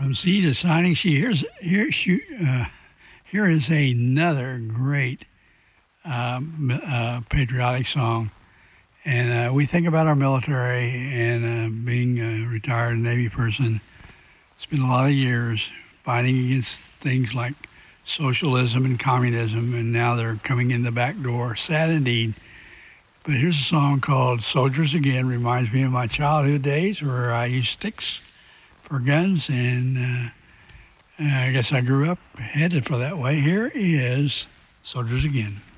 From sea to signing sea. Here is another great patriotic song. And we think about our military and being a retired Navy person. Spent a lot of years fighting against things like socialism and communism, and now they're coming in the back door. Sad indeed. But here's a song called Soldiers Again. Reminds me of my childhood days where I used sticks for guns, and I guess I grew up headed for that way. Here is Soldiers Again.